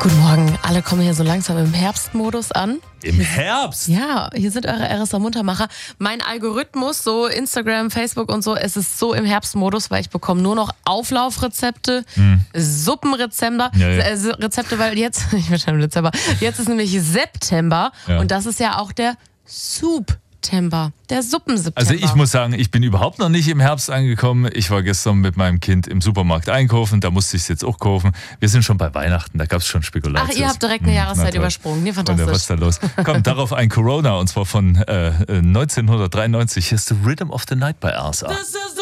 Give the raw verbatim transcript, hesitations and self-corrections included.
Guten Morgen. Alle kommen hier so langsam im Herbstmodus an. Im Herbst? Ja, hier sind eure R S A-Muntermacher. Mein Algorithmus, so Instagram, Facebook und so, es ist so im Herbstmodus, weil ich bekomme nur noch Auflaufrezepte, hm. Suppenrezepte, ja, ja. äh, Rezepte, weil jetzt, ich bin schon im Dezember, jetzt ist nämlich September ja. und das ist ja auch der Soup. September, der Suppenseptember. Also ich muss sagen, ich bin überhaupt noch nicht im Herbst angekommen. Ich war gestern mit meinem Kind im Supermarkt einkaufen, da musste ich es jetzt auch kaufen. Wir sind schon bei Weihnachten, da gab es schon Spekulatius. Ach, ihr habt direkt eine Jahreszeit hm, übersprungen. Nee, fantastisch. Und was ist da los? Komm, darauf ein Corona, und zwar von äh, neunzehnhundertdreiundneunzig. Hier ist The Rhythm of the Night bei R S A.